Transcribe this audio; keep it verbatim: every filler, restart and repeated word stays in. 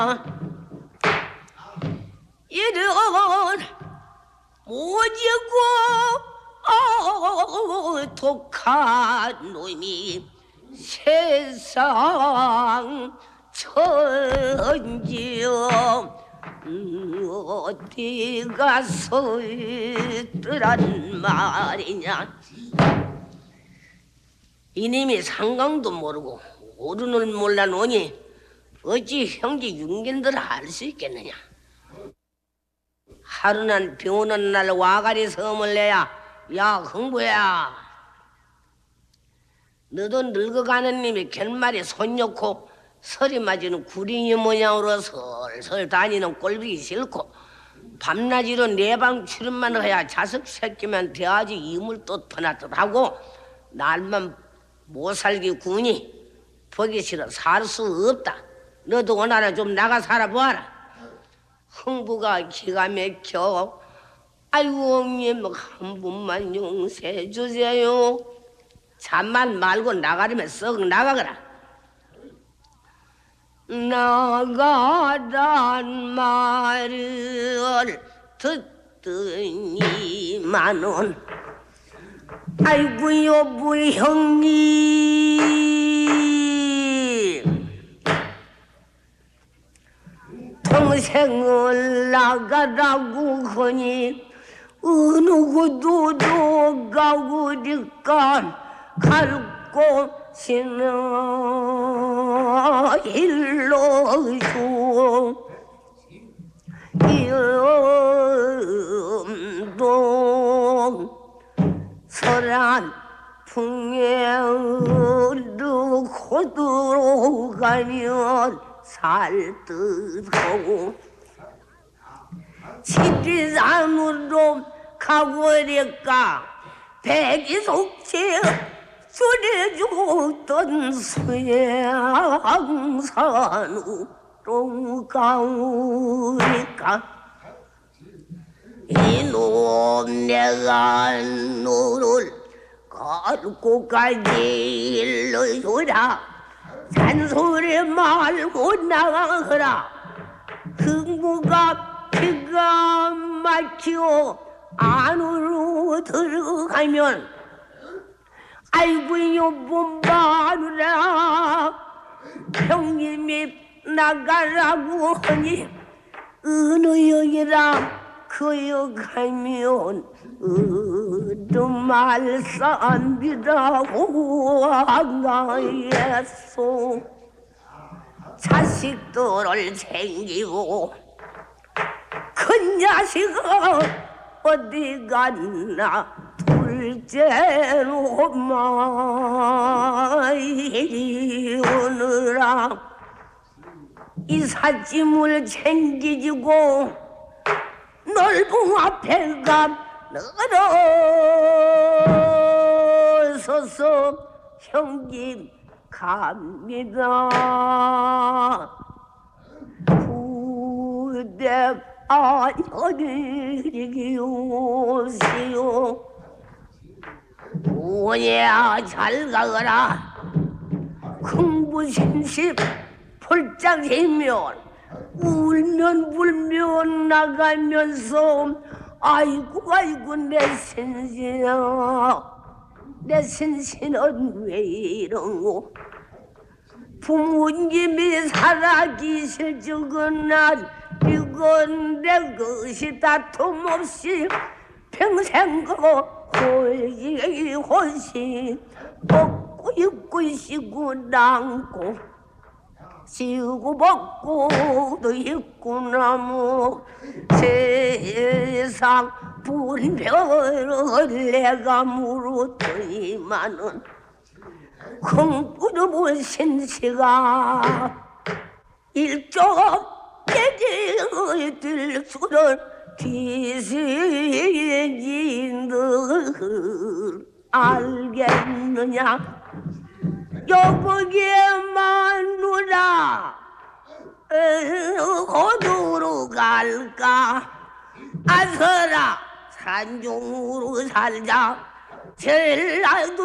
이런 모지고 독한 놈이 세상 천지여 어디 가서 있더란 말이냐. 이님이 상강도 모르고 오른을 몰라노니 어찌 형제 윤견들을 알 수 있겠느냐. 하루는 비 오는 날 와가리 섬을 내야 야 흥부야, 너도 늙어가는 님이 결말에 손 놓고 서리 맞이는 구린이 모양으로 설설 다니는 꼴보기 싫고 밤낮으로 내 방 출입만 해야 자식 새끼만 돼야지 이물도 터나듯하고 날만 못 살기 구니 보기 싫어 살 수 없다. 너도 오나라 좀 나가 살아보아라. 흥부가 기가 막혀. 아이고 형님 한 분만 용서해 주세요. 잠만 말고 나가려면 썩 나가거라. 나가란 말을 듣더니만은 아이고 여보 형님 동생을 나가라고 하니 어느 곳도 가고니까 갈 곳이나 일러줘. 염동 설안 풍경으로 호두로 가면 살듯하고 지리산으로 가버릴까 백이 속죄 줄여주던 수양산으로 가오리까. 이놈 내가 너를 갈고까지 일러주라. 잔소리 말고 나가거라. 흥부가 기가 막히고 안으로 들어가면 아이고 여보 마누라 형님이 나가라고 하니 어느 역이라 그 역 가면 어느 말싸움이라고 안가겠소. 자식들을 챙기고 큰 자식아 어디 갔나 둘째로 많이 오느라 이삿짐을 챙기지고 넓은 앞에 가 늘어서서 형님 갑니다. 부대 안녕히 오시오. 오냐 잘 가거라. 흥부심심 폴짝이면 울면 불면 나가면서 아이고 아이고 내 신신아 내 신신은 왜 이러고 부모님이 살아계실 적은 날 이건 내 것이 다툼없이 평생 그 홀기 혼시 먹고 입고 쉬고 남고 쉬고 먹고도 있고 나무 세상 분별을 내가 물었더니만은 흥부도 보신 시가 일조 얘기의 들수를 뒤시인들 알겠느냐. 여보게 마누라 어디로 갈까. 아서라 산중으로 살자. 제일